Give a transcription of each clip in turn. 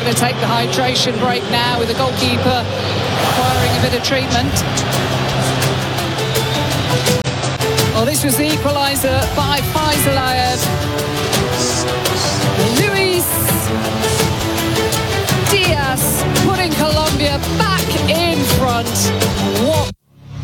going to take the hydration break now with the goalkeeper requiring a bit of treatment. Well, this was the equaliser by Faizalayev. Luis Diaz putting Colombia back in front. What?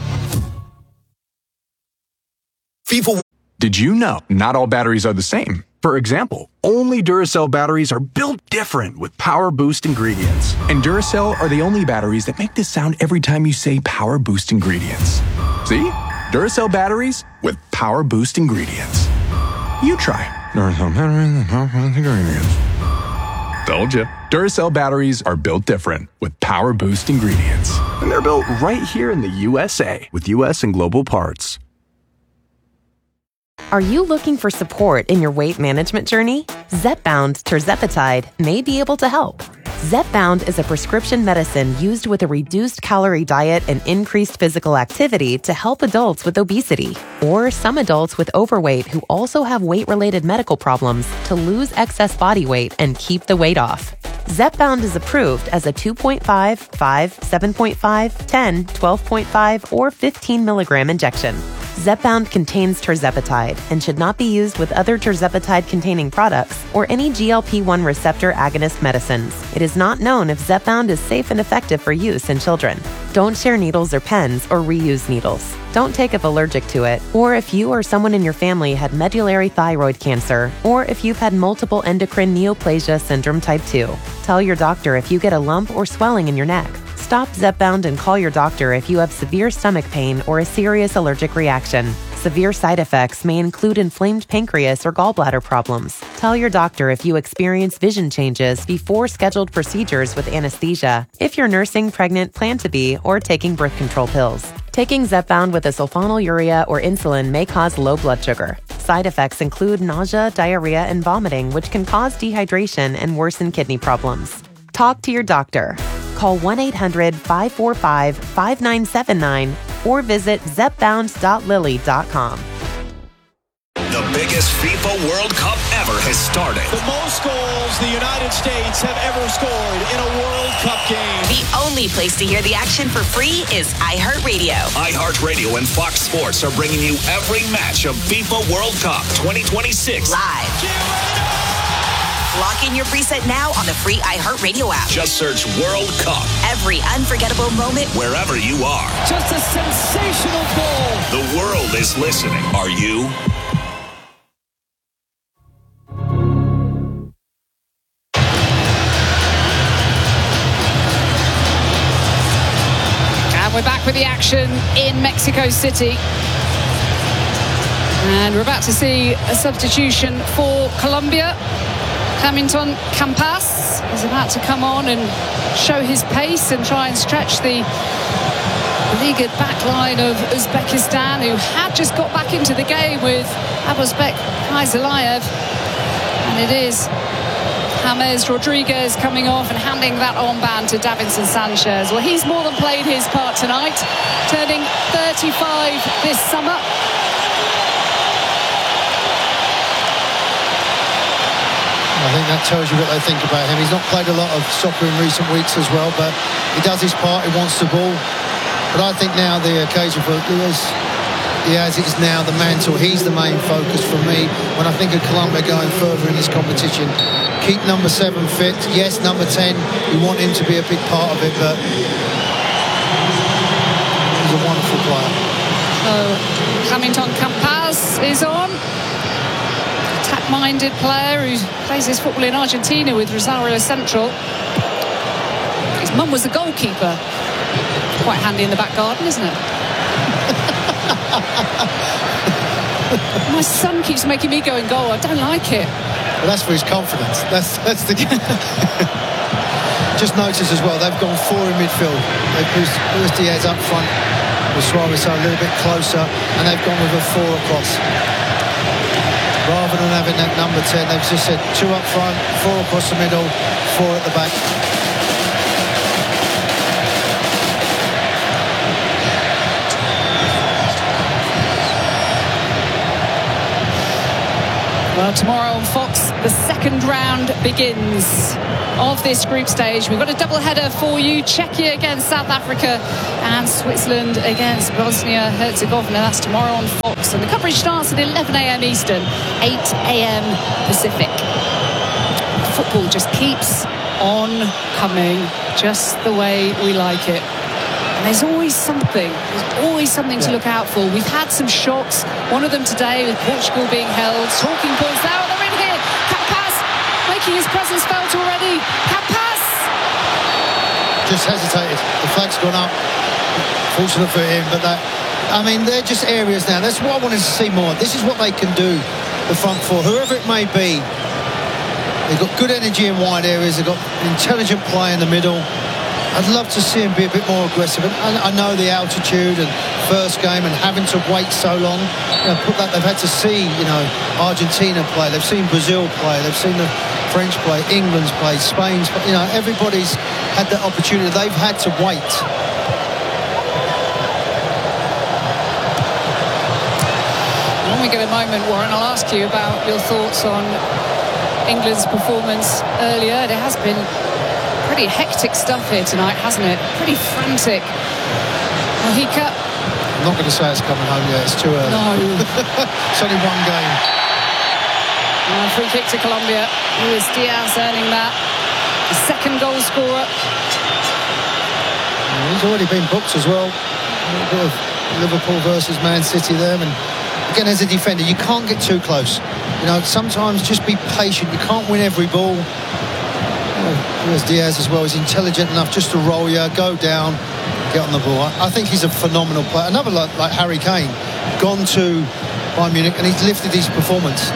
FIFA. Did you know not all batteries are the same? For example, only Duracell batteries are built different with Power Boost ingredients. And Duracell are the only batteries that make this sound every time you say Power Boost ingredients. See? Duracell batteries with Power Boost ingredients. You try. Duracell batteries with Power Boost ingredients. Told you. Duracell batteries are built different with Power Boost ingredients. And they're built right here in the USA with US and global parts. Are you looking for support in your weight management journey? Zepbound tirzepatide may be able to help. Zepbound is a prescription medicine used with a reduced calorie diet and increased physical activity to help adults with obesity, or some adults with overweight who also have weight-related medical problems to lose excess body weight and keep the weight off. Zepbound is approved as a 2.5, 5, 7.5, 10, 12.5, or 15 milligram injection. Zepbound contains tirzepatide and should not be used with other tirzepatide-containing products or any GLP-1 receptor agonist medicines. It is not known if Zepbound is safe and effective for use in children. Don't share needles or pens or reuse needles. Don't take if allergic to it, or if you or someone in your family had medullary thyroid cancer, or if you've had multiple endocrine neoplasia syndrome type 2. Tell your doctor if you get a lump or swelling in your neck. Stop Zepbound and call your doctor if you have severe stomach pain or a serious allergic reaction. Severe side effects may include inflamed pancreas or gallbladder problems. Tell your doctor if you experience vision changes before scheduled procedures with anesthesia, if you're nursing, pregnant, plan to be, or taking birth control pills. Taking Zepbound with a sulfonylurea or insulin may cause low blood sugar. Side effects include nausea, diarrhea, and vomiting, which can cause dehydration and worsen kidney problems. Talk to your doctor. Call 1-800-545-5979 or visit zepbound.lily.com. The biggest FIFA World Cup ever has started. The most goals the United States have ever scored in a World Cup game. The only place to hear the action for free is iHeartRadio. iHeartRadio and Fox Sports are bringing you every match of FIFA World Cup 2026 live. Lock in your preset now on the free iHeartRadio app. Just search World Cup. Every unforgettable moment, wherever you are. Just a sensational ball. The world is listening. Are you? And we're back with the action in Mexico City. And we're about to see a substitution for Colombia. Hamilton Campas is about to come on and show his pace and try and stretch the leagued back line of Uzbekistan, who had just got back into the game with Abuzbek Faizalayev. And it is James Rodriguez coming off and handing that armband to Davinson Sanchez. Well, he's more than played his part tonight, turning 35 this summer. I think that tells you what they think about him. He's not played a lot of soccer in recent weeks as well, but he does his part, he wants the ball. But I think now the occasion for Diaz is now the mantle. He's the main focus for me when I think of Colombia going further in this competition. Keep number 7 fit. Yes, number 10, we want him to be a big part of it, but he's a wonderful player. So Hamilton Campas is on. Attack-minded player who plays his football in Argentina with Rosario Central. His mum was the goalkeeper. Quite handy in the back garden, isn't it? My son keeps making me go in goal. I don't like it. Well, that's for his confidence. That's the. Just notice as well, they've gone 4 in midfield. They've pushed Diaz up front with Suarez a little bit closer, and they've gone with a 4 across. Rather than having that number 10, they've just said 2 up front, 4 across the middle, 4 at the back. Well, tomorrow on Fox, the second second round begins of this group stage. We've got a double header for you. Czechia against South Africa and Switzerland against Bosnia-Herzegovina. That's tomorrow on Fox. And the coverage starts at 11 a.m. Eastern, 8 a.m. Pacific. Football just keeps on coming, just the way we like it. And there's always something to look out for. We've had some shocks, one of them today with Portugal being held. Talking points now, they're in here. Campas making his presence felt already. Campas! Just hesitated. The flag's gone up. Fortunate for him, but they're just areas now. That's what I wanted to see more. This is what they can do, the front four, whoever it may be. They've got good energy in wide areas. They've got intelligent play in the middle. I'd love to see him be a bit more aggressive. And I know the altitude and first game and having to wait so long. They've had to see, Argentina play. They've seen Brazil play. They've seen the French play, England's play, Spain's play. Everybody's had that opportunity. They've had to wait. When we get a moment, Warren, I'll ask you about your thoughts on England's performance earlier. It has been pretty hectic stuff here tonight, hasn't it? Pretty frantic. Mojica. I'm not going to say it's coming home yet. It's too early. No. It's only one game. Free kick to Colombia. Luis Diaz earning that. The second goal scorer. He's already been booked as well. A bit of Liverpool versus Man City there. And again, as a defender, you can't get too close. Sometimes just be patient. You can't win every ball. There's Diaz as well. He's intelligent enough just to roll you, go down, get on the ball. I think he's a phenomenal player. Another like Harry Kane, gone to Bayern Munich, and he's lifted his performance.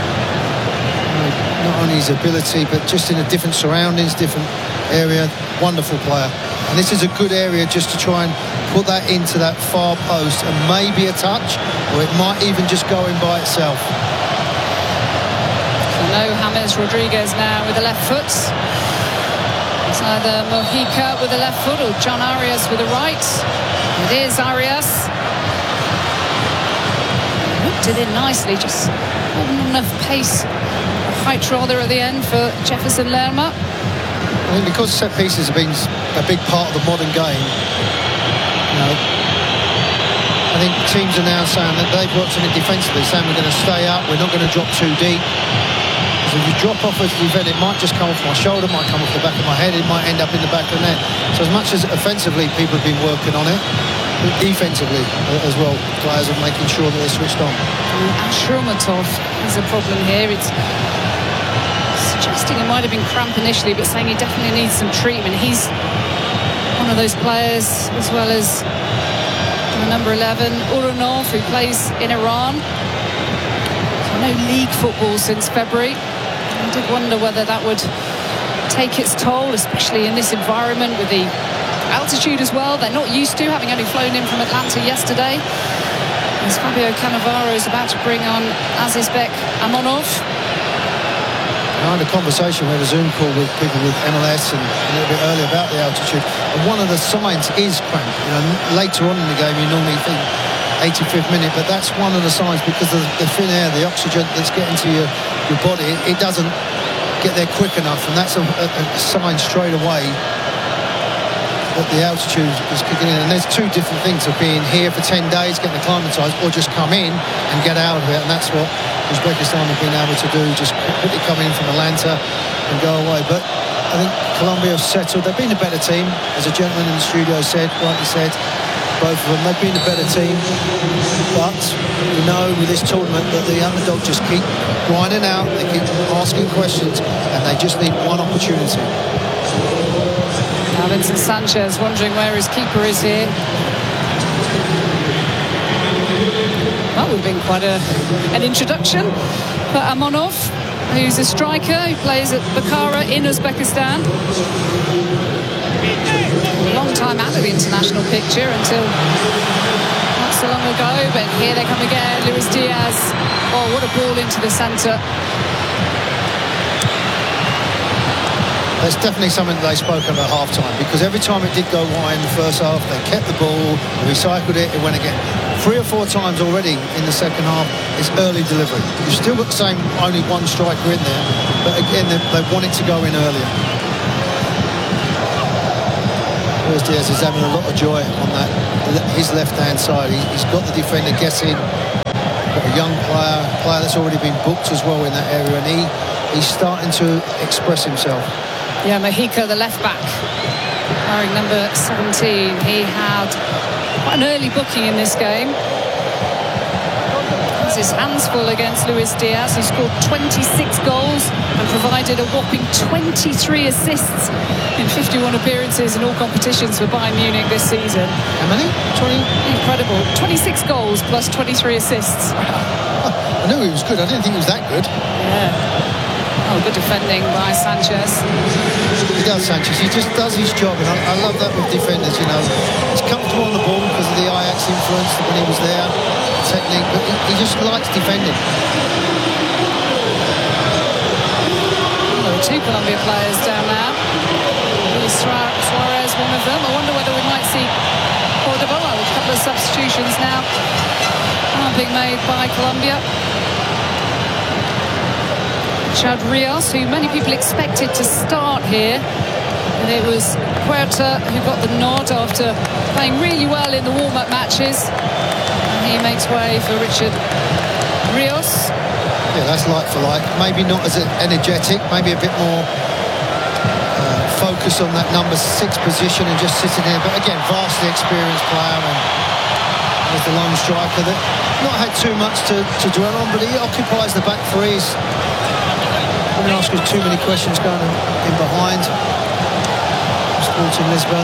Not only his ability, but just in a different surroundings, different area. Wonderful player. And this is a good area just to try and put that into that far post, and maybe a touch, or it might even just go in by itself. No James Rodriguez now with the left foot. It's either Mojica with the left foot or John Arias with the right. It is Arias. Whipped it in nicely, just not enough pace, height rather at the end for Jefferson Lerma. I think because set pieces have been a big part of the modern game, I think teams are now saying that they've worked on it defensively, saying we're going to stay up, we're not going to drop too deep. If you drop off as a defender, it might just come off my shoulder, might come off the back of my head, it might end up in the back of the net. So as much as offensively people have been working on it, defensively as well, players are making sure that they're switched on. Ashurmatov is a problem here. It's suggesting it might have been cramp initially, but saying he definitely needs some treatment. He's one of those players, as well as number 11, Uranov, who plays in Iran. So no league football since February. I did wonder whether that would take its toll, especially in this environment with the altitude as well. They're not used to, having only flown in from Atlanta yesterday. As Fabio Cannavaro is about to bring on Azizbek Amonov. I had a conversation, we had a Zoom call with people with MLS and a little bit earlier about the altitude, and one of the signs is cramp. Later on in the game you normally think 85th minute, but that's one of the signs, because of the thin air, the oxygen that's getting to your body, it doesn't get there quick enough, and that's a sign straight away that the altitude is kicking in. And there's two different things of being here for 10 days, getting acclimatised, or just come in and get out of it, and that's what Uzbekistan have been able to do, just quickly come in from Atlanta and go away. But I think Colombia have settled. They've been a better team, as a gentleman in the studio said, rightly said, both of them. They've been a better team, but we know with this tournament that the underdog just keep grinding out, they keep asking questions, and they just need one opportunity. Now Vincent Sanchez wondering where his keeper is here. Well, we've been quite an introduction for Amonov, who's a striker who plays at Bukhara in Uzbekistan. A long time out of the international picture until not so long ago, but here they come again. Luis Diaz. Oh, what a ball into the centre. That's definitely something that they spoke about at half-time, because every time it did go wide in the first half, they kept the ball, recycled it, it went again. 3 or 4 times already in the second half, it's early delivery. You've still got the same, only one striker in there, but again, they want it to go in earlier. Luis Diaz is having a lot of joy on that, his left-hand side. He's got the defender guessing, got a young player that's already been booked as well in that area, and he's starting to express himself. Yeah, Mojica, the left-back, wearing number 17. He had quite an early booking in this game. Has his hands full against Luis Diaz, who scored 26 goals and provided a whopping 23 assists in 51 appearances in all competitions for Bayern Munich this season. How many? 20? Incredible. 26 goals plus 23 assists. I knew he was good. I didn't think he was that good. Yeah. Oh, good defending by Sanchez. He does, Sanchez. He just does his job, and I love that with defenders, you know. He's comfortable on the ball because of the Ajax influence when he was there, technique, but he just likes defending. There are 2 Colombia players down now. Luis Suarez, one of them. I wonder whether we might see Cordoba. A couple of substitutions now are being made by Colombia. Chad Rios, who many people expected to start here, and it was Puerta who got the nod after playing really well in the warm-up matches. And he makes way for Richard Rios. Yeah, that's like for like. Maybe not as energetic, maybe a bit more focus on that number 6 position and just sitting there. But again, vastly experienced player, and as the lone striker that not had too much to dwell on, but he occupies the back threes. I'm going to ask you too many questions going in behind. Sporting Lisbon.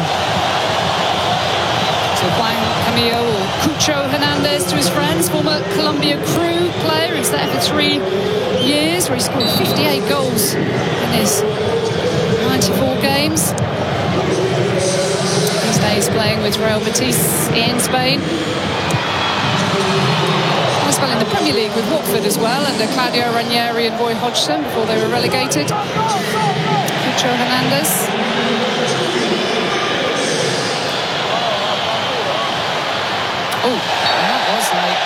So Juan Camilo, or Cucho Hernandez to his friends, former Colombia crew player. He's there for 3 years, where he scored 58 goals in his 94 games. These days playing with Real Betis in Spain. Well in the Premier League with Watford as well, under Claudio Ranieri and Roy Hodgson before they were relegated. Cucho Hernandez. Oh, that was late.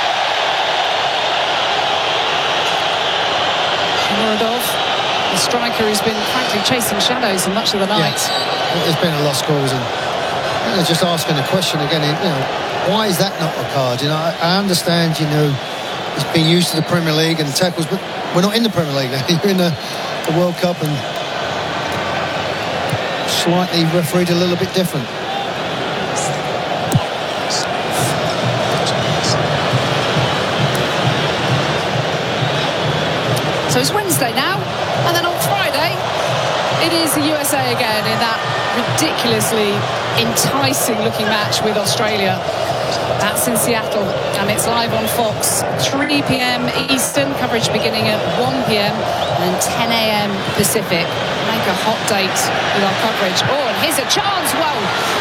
Muradov, the striker who's been frankly chasing shadows for much of the night. Yeah. There's been a lot of scores, and they're just asking a question again. You know, why is that not a card? You know, I understand. You know, he's been used to the Premier League and tackles, but we're not in the Premier League now. You're in the World Cup, and slightly refereed a little bit different. So it's Wednesday now, and then on Friday it is the USA again in that ridiculously enticing looking match with Australia. That's in Seattle, and it's live on Fox, 3 p.m. Eastern, coverage beginning at 1 p.m. and 10 a.m. Pacific. Make a hot date with our coverage. Oh, and here's a chance. Whoa.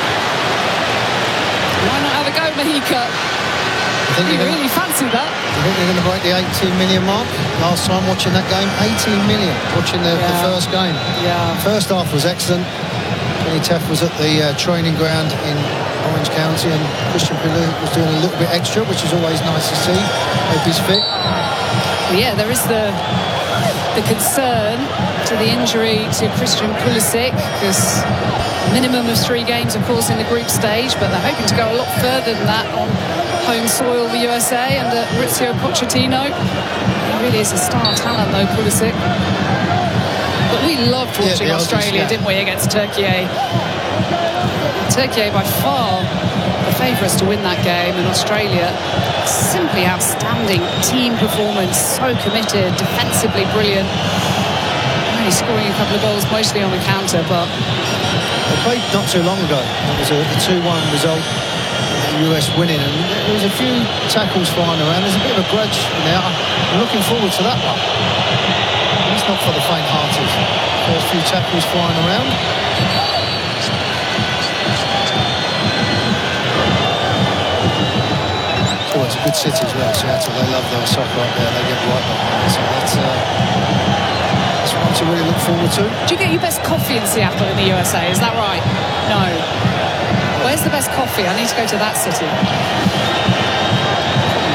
Why not have a go, Mojica? You really fancy that? I think they're going to break the 18 million mark. Last time watching that game, 18 million watching the first game. Yeah. First half was excellent. Kenny Teff was at the training ground in Orange County, and Christian Pulisic was doing a little bit extra, which is always nice to see. Hope he's fit. Yeah, there is the concern to the injury to Christian Pulisic, because minimum of 3 games, of course, in the group stage, but they're hoping to go a lot further than that on home soil, the USA, under Mauricio Pochettino. He really is a star talent, though, Pulisic. But we loved watching Australia, didn't we, against Turkey? Turkey by far the favourites to win that game, and Australia simply outstanding team performance, so committed, defensively brilliant, only scoring a couple of goals mostly on the counter. But they played not too long ago. It was a 2-1 result, the US winning, and there was a few tackles flying around. There's a bit of a grudge now. I'm looking forward to that one. It's not for the faint-hearted. First few tackles flying around. Oh, it's a good city as well, Seattle. They love their soccer up there. They get right behind it. So that's one to really look forward to. Do you get your best coffee in Seattle in the USA? Is that right? No. Where's the best coffee? I need to go to that city.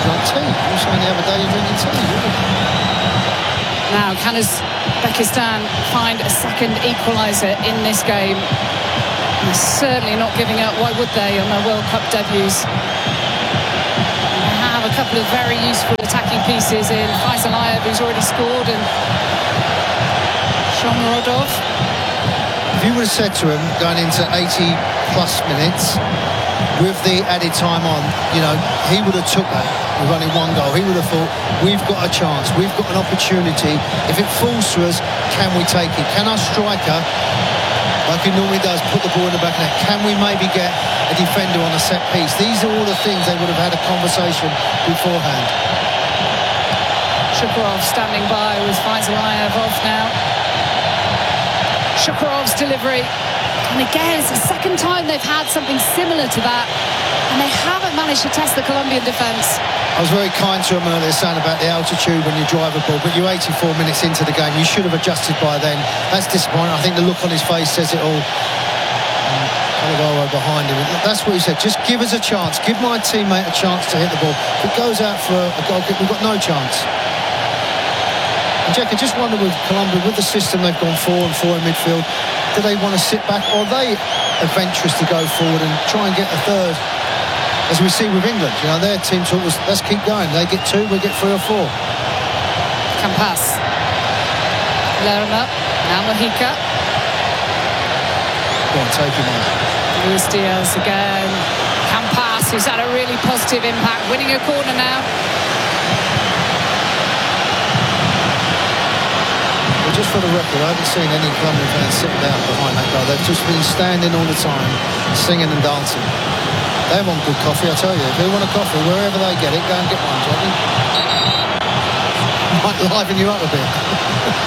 drunk tea. You were saying the other day you're drinking tea, didn't you? Now, can Uzbekistan find a second equaliser in this game? They're certainly not giving up. Why would they on their World Cup debuts? They have a couple of very useful attacking pieces in Faisal Aliyev, who's already scored, and Shomurodov. If you would have said to him going into 80 plus minutes with the added time on, you know, he would have took that with only one goal. He would have thought, we've got a chance, we've got an opportunity. If it falls to us, can we take it? Can our striker, like he normally does, put the ball in the back of the net? Can we maybe get a defender on a set piece? These are all the things they would have had a conversation beforehand. Shukurov standing by with Faisal Aliyev off now. Shukurov's delivery. And again, it's the second time they've had something similar to that, and they haven't managed to test the Colombian defence. I was very kind to him earlier saying about the altitude when you drive a ball, but you're 84 minutes into the game. You should have adjusted by then. That's disappointing. I think the look on his face says it all. Cannavaro behind him. That's what he said. Just give us a chance. Give my teammate a chance to hit the ball. If it goes out for a goal kick, we've got no chance. And Jack, I just wonder with Colombia, with the system they've gone 4 and 4 in midfield, do they want to sit back, or are they adventurous to go forward and try and get a third, as we see with England? You know, their team talk was, let's keep going. They get 2, we get 3 or 4. Campas. Lerma. Now Mojica. Go on, take him on. Luis Diaz again. Campas, who's had a really positive impact, winning a corner now. Just for the record, I haven't seen any Colombian fans sitting down behind that guy. They've just been standing all the time, singing and dancing. They want good coffee, I tell you. If they want a coffee, wherever they get it, go and get one, Johnny. Might liven you up a bit.